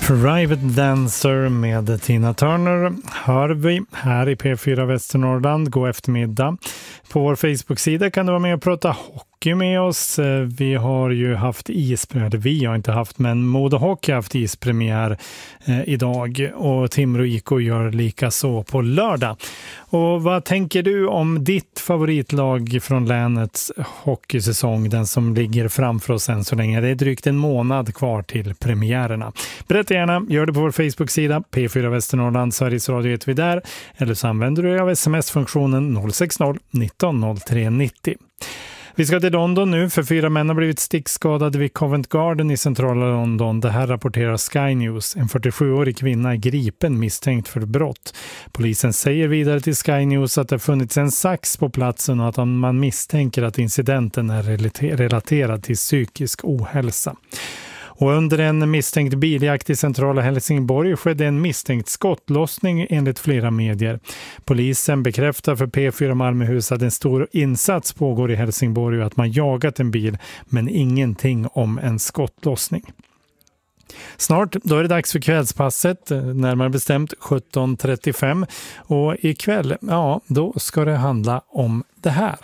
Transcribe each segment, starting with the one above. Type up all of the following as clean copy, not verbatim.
Private Dancer med Tina Turner hör vi här i P4 Västernorrland. God eftermiddag. På vår Facebook-sida kan du vara med och prata hockey med oss. Vi har ju haft ispremiär, vi har inte haft, men Modo Hockey har haft ispremiär idag och Timrå IK gör lika så på lördag. Och vad tänker du om ditt favoritlag från länets hockeysäsong, den som ligger framför oss än så länge? Det är drygt en månad kvar till premiärerna. Berätta gärna, gör det på vår Facebook-sida P4 Västernorrland, Sveriges Radio heter vi där, eller så använder du av sms-funktionen 060 19 03 90. Vi ska till London nu, för 4 män har blivit stickskadade vid Covent Garden i centrala London. Det här rapporterar Sky News. En 47-årig kvinna är gripen misstänkt för brott. Polisen säger vidare till Sky News att det funnits en sax på platsen och att man misstänker att incidenten är relaterad till psykisk ohälsa. Och under en misstänkt biljakt i centrala Helsingborg skedde en misstänkt skottlossning enligt flera medier. Polisen bekräftar för P4 Malmöhus att en stor insats pågår i Helsingborg och att man jagat en bil, men ingenting om en skottlossning. Snart, då är det dags för kvällspasset, närmare bestämt 17:35. Och ikväll, ja, då ska det handla om det här.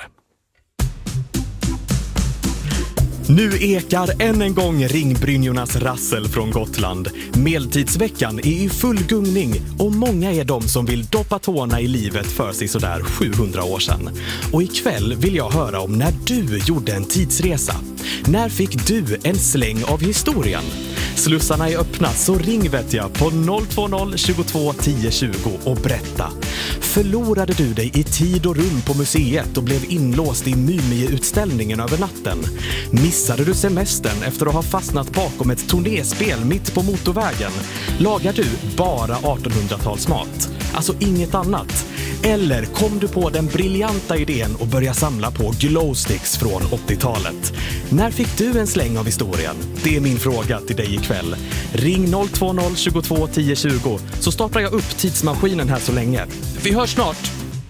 Nu ekar än en gång ringbrynjornas rassel från Gotland. Medeltidsveckan är i full gungning och många är de som vill doppa tårna i livet för sig sådär 700 år sedan. Och ikväll vill jag höra om när du gjorde en tidsresa. När fick du en släng av historien? Slussarna är öppna, så ring vet jag på 020 22 10 20 och berätta. Förlorade du dig i tid och rum på museet och blev inlåst i mumieutställningen över natten? Missade du semestern efter att ha fastnat bakom ett turnéspel mitt på motorvägen? Lagar du bara 1800-talsmat? Alltså inget annat? Eller kom du på den briljanta idén och börja samla på glowsticks från 80-talet? När fick du en släng av historien? Det är min fråga till dig ikväll. Ring 020 22 10 20 så startar jag upp tidsmaskinen här så länge. Vi hörs snart!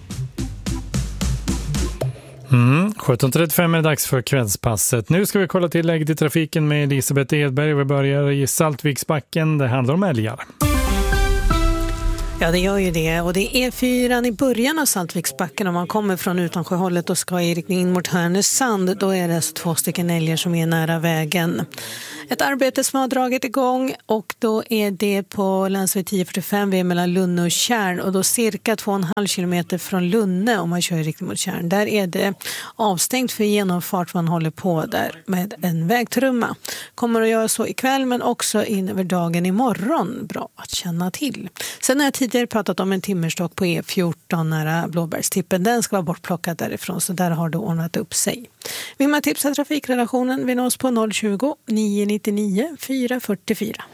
17:35 är det dags för kvällspasset. Nu ska vi kolla till läget i trafiken med Elisabeth Edberg. Vi börjar i Saltviksbacken. Det handlar om älgar. Ja, det gör ju det. Och det är E4 i början av Saltviksbacken. Om man kommer från Utansjöhållet och ska i riktning in mot Härnösand, då är det alltså 2 stycken älgar som är nära vägen. Ett arbete som har dragit igång, och då är det på länsväg 1045 vid mellan Lunne och Tjärn, och då cirka 2,5 kilometer från Lunne om man kör i riktning mot Tjärn. Där är det avstängt för genomfart, man håller på där med en vägtrumma. Kommer att göra så ikväll, men också in över dagen imorgon. Bra att känna till. Sen har jag tidigare pratat om en timmerstock på E14 nära Blåbergstippen. Den ska vara bortplockad därifrån, så där har det ordnat upp sig. Vill man tipsa trafikredaktionen, vi nås på 020 999 444.